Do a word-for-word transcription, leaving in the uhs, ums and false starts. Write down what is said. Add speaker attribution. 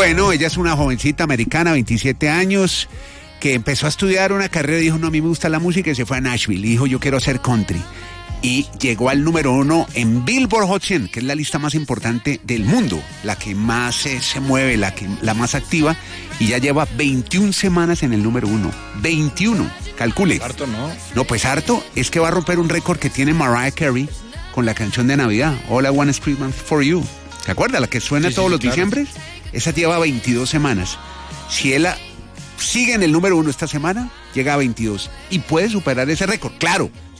Speaker 1: Bueno, ella es una jovencita americana, veintisiete años, que empezó a estudiar una carrera y dijo, no, a mí me gusta la música, y se fue a Nashville. Y dijo, yo quiero hacer country. Y llegó al número uno en Billboard Hot cien, que es la lista más importante del mundo, la que más se, se mueve, la, que, la más activa, y ya lleva veintiuna semanas en el número uno. veintiuno, calcule.
Speaker 2: Harto, ¿no?
Speaker 1: No, pues harto, es que va a romper un récord que tiene Mariah Carey con la canción de Navidad, All I Want is Christmas for You. ¿Te acuerdas? La que suena
Speaker 2: Sí,
Speaker 1: todos
Speaker 2: sí,
Speaker 1: los
Speaker 2: claro.
Speaker 1: diciembres. Esa lleva veintidós semanas. Si él la- sigue en el número uno esta semana, llega a veintidós y puede superar ese récord. Claro,